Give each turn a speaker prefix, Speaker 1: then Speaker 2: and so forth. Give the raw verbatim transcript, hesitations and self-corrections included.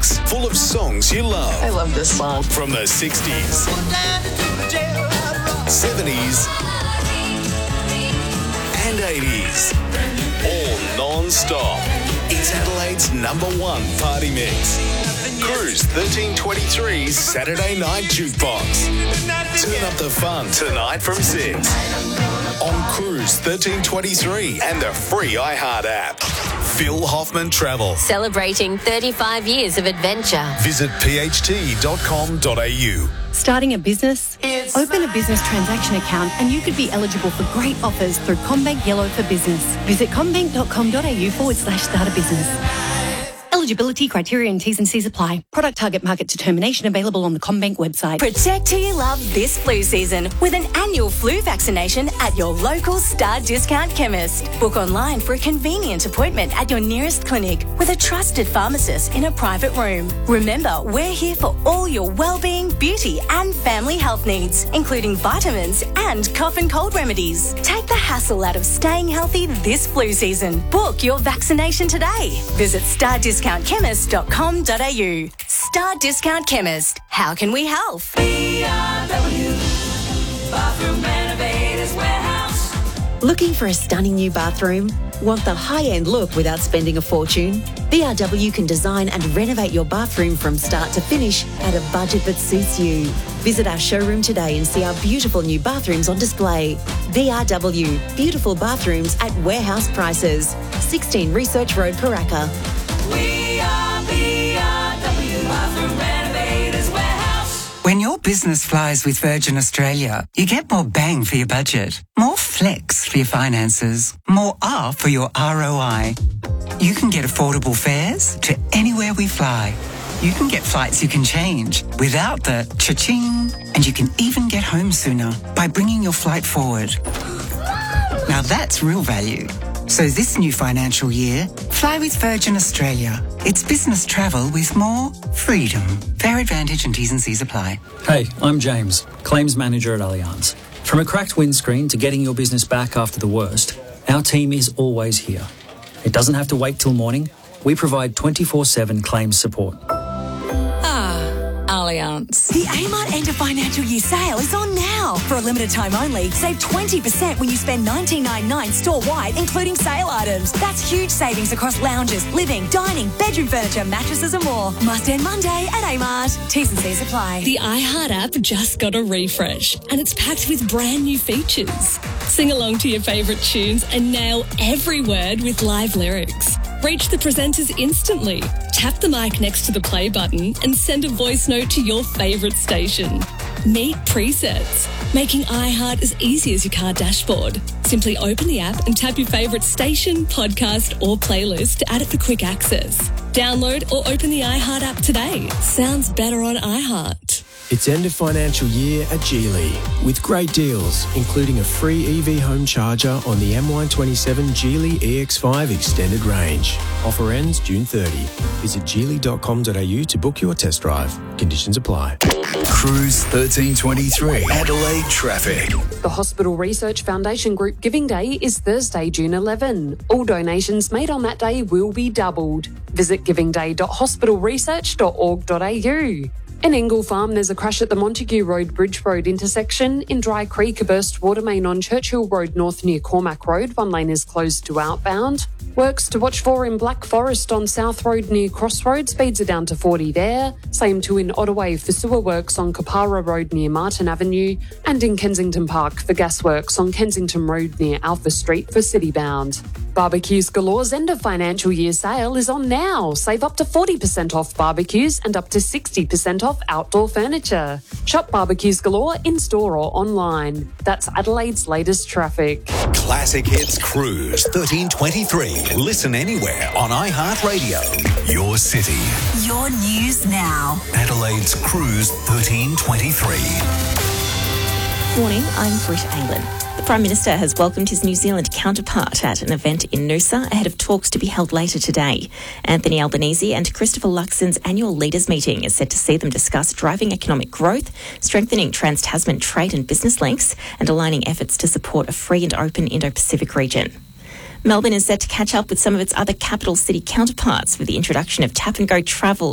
Speaker 1: Jukebox, full of songs you love.
Speaker 2: I love this song.
Speaker 1: From the sixties, seventies, and eighties. All non-stop. It's Adelaide's number one party mix. Cruise thirteen twenty-three's Saturday Night Jukebox. Turn up the fun tonight from six. On Cruise thirteen twenty-three and the free iHeart app. Phil Hoffman Travel.
Speaker 3: Celebrating thirty-five years of adventure.
Speaker 1: Visit p h t dot com dot a u.
Speaker 4: Starting a business? It's Open a business transaction account and you could be eligible for great offers through CommBank Yellow for Business. Visit commbank.com.au forward slash start a business. Eligibility, criteria and T's and C's apply. Product target market determination available on the CommBank website.
Speaker 5: Protect who you love this flu season with an annual flu vaccination at your local Star Discount Chemist. Book online for a convenient appointment at your nearest clinic with a trusted pharmacist in a private room. Remember, we're here for all your well-being, beauty and family health needs, including vitamins and cough and cold remedies. Take the hassle out of staying healthy this flu season. Book your vaccination today. Visit star discount chemist dot com dot a u. Star Discount Chemist. How can we help?
Speaker 6: B R W Bathroom Renovators Warehouse.
Speaker 7: Looking for a stunning new bathroom? Want the high-end look without spending a fortune? B R W can design and renovate your bathroom from start to finish at a budget that suits you. Visit our showroom today and see our beautiful new bathrooms on display. B R W, beautiful bathrooms at warehouse prices. sixteen Research Road, Paraka.
Speaker 6: We are B R W Bathroom Renovators Warehouse.
Speaker 8: When your business flies with Virgin Australia, you get more bang for your budget, more flex for your finances, more R for your R O I. You can get affordable fares to anywhere we fly. You can get flights you can change without the cha-ching. And you can even get home sooner by bringing your flight forward. Now that's real value. So this new financial year, fly with Virgin Australia. It's business travel with more freedom. Fare advantage and T's and C's apply.
Speaker 9: Hey, I'm James, Claims Manager at Allianz. From a cracked windscreen to getting your business back after the worst, our team is always here. It doesn't have to wait till morning. We provide twenty-four seven claims support.
Speaker 5: Allianz. The Amart End of Financial Year sale is on now. For a limited time only, save twenty percent when you spend nineteen ninety-nine store-wide, including sale items. That's huge savings across lounges, living, dining, bedroom furniture, mattresses and more. Must end Monday at Amart. T's and C's apply.
Speaker 10: The iHeart app just got a refresh and it's packed with brand new features. Sing along to your favourite tunes and nail every word with live lyrics. Reach the presenters instantly. Tap the mic next to the play button and send a voice note to your favourite station. Meet presets, making iHeart as easy as your car dashboard. Simply open the app and tap your favourite station, podcast or playlist to add it for quick access. Download or open the iHeart app today. Sounds better on iHeart.
Speaker 11: It's end of financial year at Geely with great deals, including a free E V home charger on the M Y twenty-seven Geely E X five extended range. Offer ends June thirtieth. Visit geely dot com dot a u to book your test drive. Conditions apply.
Speaker 1: Cruise thirteen twenty-three Adelaide traffic.
Speaker 12: The Hospital Research Foundation Group Giving Day is Thursday, June eleventh. All donations made on that day will be doubled. Visit giving day dot hospital research dot org dot a u. In Ingle Farm, there's a crash at the Montague Road Bridge Road intersection. In Dry Creek, a burst water main on Churchill Road North near Cormac Road. One lane is closed to outbound. Works to watch for in Black Forest on South Road near Crossroads. Speeds are down to forty there. Same too in Ottaway for sewer works on Kapara Road near Martin Avenue. And in Kensington Park for gas works on Kensington Road near Alpha Street for Citybound. Barbecues Galore's end of financial year sale is on now. Save up to forty percent off barbecues and up to sixty percent off outdoor furniture. Shop Barbecues Galore in-store or online. That's Adelaide's latest traffic.
Speaker 1: Classic Hits Cruise thirteen twenty-three. Listen anywhere on iHeartRadio. Your city.
Speaker 5: Your news now.
Speaker 1: Adelaide's Cruise thirteen twenty-three.
Speaker 13: Morning, I'm Britt Aylan. The Prime Minister has welcomed his New Zealand counterpart at an event in Noosa ahead of talks to be held later today. Anthony Albanese and Christopher Luxon's annual leaders meeting is set to see them discuss driving economic growth, strengthening trans-Tasman trade and business links, and aligning efforts to support a free and open Indo-Pacific region. Melbourne is set to catch up with some of its other capital city counterparts with the introduction of tap-and-go travel